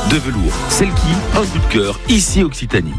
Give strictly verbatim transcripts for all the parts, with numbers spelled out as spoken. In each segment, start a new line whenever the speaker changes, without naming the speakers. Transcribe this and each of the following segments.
de velours Selkie, un coup de cœur, ici Occitanie.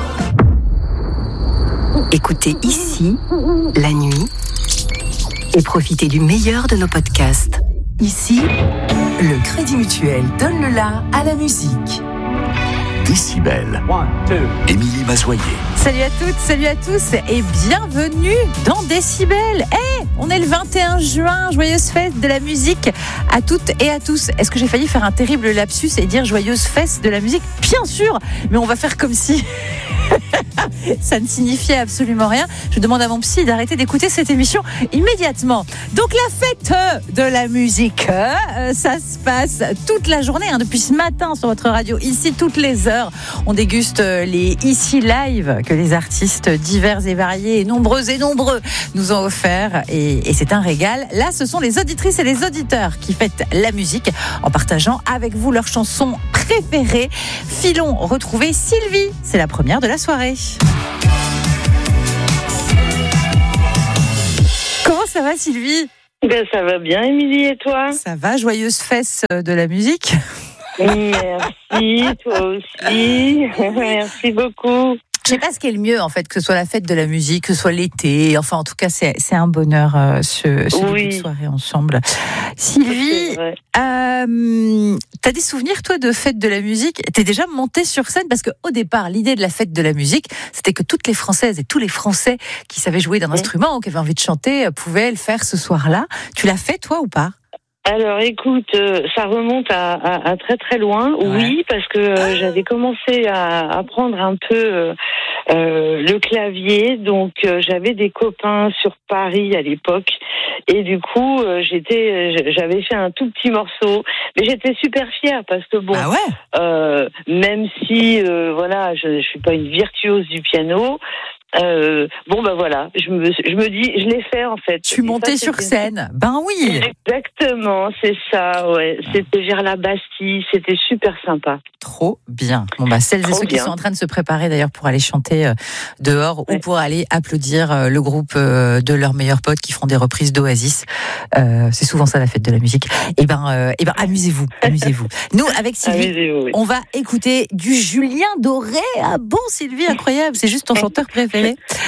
Écoutez ici, la nuit, et profitez du meilleur de nos podcasts. Ici, le Crédit Mutuel donne le la à la musique.
Décibel. Émilie Mazoyer.
Salut à toutes, salut à tous et bienvenue dans Décibel. Eh, on est le vingt et un juin, joyeuse fête de la musique à toutes et à tous. Est-ce que j'ai failli faire un terrible lapsus et dire joyeuse fête de la musique ? Bien sûr, mais on va faire comme si ça ne signifiait absolument rien. Je demande à mon psy d'arrêter d'écouter cette émission immédiatement. Donc la fête de la musique, euh, ça se passe toute la journée, hein, depuis ce matin sur votre radio, ici toutes les heures. On déguste les Ici Live que les artistes divers et variés et nombreux et nombreux nous ont offert et, et c'est un régal. Là, ce sont les auditrices et les auditeurs qui fêtent la musique en partageant avec vous leurs chansons préférées. Filons retrouver Sylvie, c'est la première de la soirée. Comment ça va Sylvie ?
Ben, ça va bien Émilie et toi ?
Ça va, joyeuse fesse de la musique.
Merci, toi aussi. Merci beaucoup.
Je sais pas ce qui est le mieux en fait, que ce soit la fête de la musique, que ce soit l'été. Enfin, en tout cas, c'est c'est un bonheur euh, ce, ce
oui.
début de soirée ensemble. Sylvie, euh, t'as des souvenirs toi de fête de la musique ? T'es déjà montée sur scène parce que au départ, l'idée de la fête de la musique, c'était que toutes les Françaises et tous les Français qui savaient jouer d'un oui. instrument ou qui avaient envie de chanter pouvaient le faire ce soir-là. Tu l'as fait toi ou pas ?
Alors écoute, euh, ça remonte à, à, à très très loin, ouais. oui, parce que euh, j'avais commencé à apprendre un peu euh, euh, le clavier, donc euh, j'avais des copains sur Paris à l'époque, et du coup euh, j'étais, j'avais fait un tout petit morceau, mais j'étais super fière parce que bon,
ah ouais
euh, même si euh, voilà, je, je suis pas une virtuose du piano. Euh, bon ben voilà, je me je me dis, je l'ai fait en fait.
Je suis montée sur scène. Ben oui.
Exactement, c'est ça. Ouais, c'était vers la Bastille, c'était super sympa.
Trop bien. Bon bah celles
Trop
et ceux
bien.
qui sont en train de se préparer d'ailleurs pour aller chanter euh, dehors ouais. ou pour aller applaudir euh, le groupe euh, de leurs meilleurs potes qui font des reprises d'Oasis. Euh, c'est souvent ça la fête de la musique. Et ben euh, et ben amusez-vous, amusez-vous. Nous avec Sylvie, oui. on va écouter du Julien Doré. Ah bon Sylvie, incroyable. C'est juste ton chanteur préféré.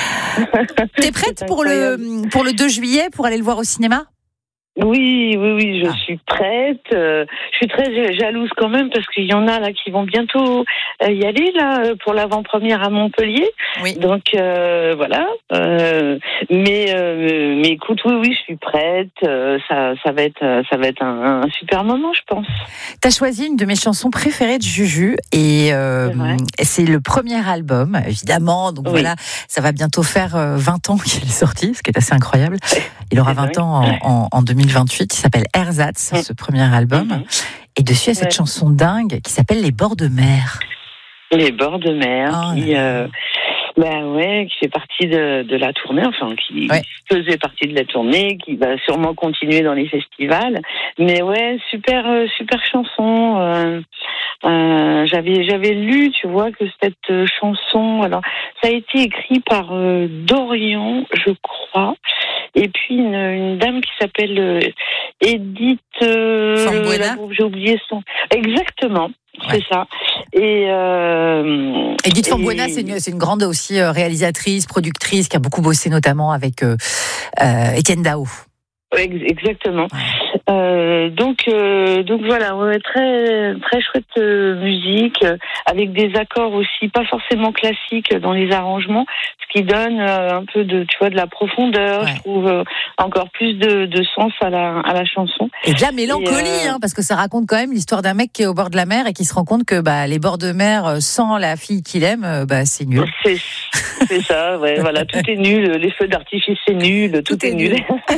T'es prête pour le, pour le deux juillet pour aller le voir au cinéma ?
Oui, oui, oui, je
ah.
suis prête. Euh, je suis très jalouse quand même parce qu'il y en a là qui vont bientôt euh, y aller là pour l'avant-première à Montpellier.
Oui.
Donc euh, voilà. Euh, mais euh, mais écoute, oui, oui, je suis prête. Euh, ça, ça va être, ça va être un, un super moment, je pense.
T'as choisi une de mes chansons préférées de Juju et euh, c'est, c'est le premier album, évidemment. Donc oui. voilà, ça va bientôt faire vingt ans qu'il est sorti, ce qui est assez incroyable. Il aura vingt ans en, en, en deux mille vingt-huit, il s'appelle Ersatz, mmh. ce premier album. Mmh. Et dessus, il y a cette ouais. chanson dingue qui s'appelle Les bords de mer.
Les bords de mer,
oh,
qui, euh, bah ouais, qui fait partie de, de la tournée, enfin, qui ouais. faisait partie de la tournée, qui va sûrement continuer dans les festivals. Mais ouais, super, euh, super chanson. Euh, euh, j'avais, j'avais lu, tu vois, que cette chanson, alors, ça a été écrit par euh, Dorian, je crois. Et puis une, une dame qui s'appelle euh, Edith. Euh, la, j'ai oublié son. Exactement, c'est ouais. ça. Et euh,
Edith Fambuena, c'est une, c'est une grande aussi euh, réalisatrice, productrice, qui a beaucoup bossé notamment avec euh, euh, Étienne Dao.
Exactement. Euh, donc, euh, donc voilà, ouais, très, très chouette euh, musique euh, avec des accords aussi pas forcément classiques dans les arrangements, ce qui donne euh, un peu de, tu vois, de la profondeur. Ouais. Je trouve euh, encore plus de, de sens à la, à la chanson.
Et de la mélancolie, et, euh... hein, parce que ça raconte quand même l'histoire d'un mec qui est au bord de la mer et qui se rend compte que bah les bords de mer sans la fille qu'il aime, bah c'est nul.
C'est, c'est ça, ouais, voilà, tout est nul, les feux d'artifice c'est nul, tout, tout est, est nul.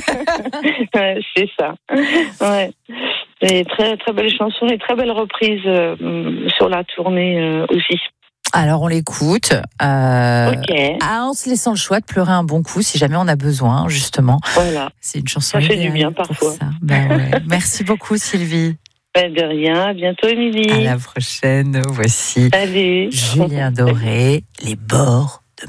Ouais, c'est ça. Ouais. Et très très belle chanson et très belle reprise euh, sur la tournée euh, aussi.
Alors on l'écoute. Euh,
ok.
Ah, en se laissant le choix de pleurer un bon coup si jamais on a besoin, justement.
Voilà.
C'est une chanson.
Ça fait du bien parfois.
Ça. Ben ouais. Merci beaucoup Sylvie.
Ben de rien. À bientôt Émilie.
À la prochaine. Voici.
Salut.
Julien Doré, Les bords